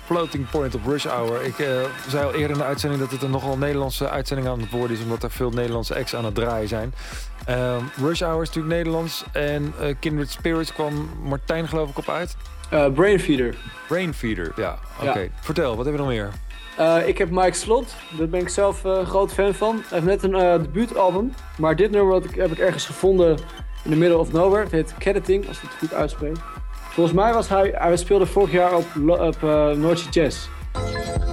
Floating Point op Rush Hour. Ik zei al eerder in de uitzending dat het een nogal Nederlandse uitzending aan het worden is, omdat er veel Nederlandse acts aan het draaien zijn. Rush Hour is natuurlijk Nederlands en Kindred Spirits kwam Martijn geloof ik op uit. Brainfeeder. Brainfeeder, ja. Oké. Vertel, wat hebben we nog meer? Ik heb Mike Slot, daar ben ik zelf groot fan van. Hij heeft net een debuutalbum, maar dit nummer heb ik ergens gevonden in the middle of nowhere. Het heet Cadditing, als ik het goed uitspreek. Volgens mij was hij speelde vorig jaar op Noordse Jazz.